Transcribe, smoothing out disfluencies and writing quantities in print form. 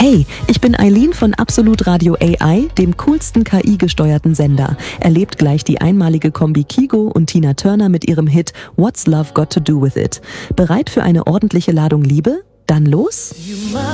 Hey, ich bin Eileen von Absolut Radio AI, dem coolsten KI-gesteuerten Sender. Erlebt gleich die einmalige Kombi Kygo und Tina Turner mit ihrem Hit What's Love Got to Do With It. Bereit für eine ordentliche Ladung Liebe? Dann los!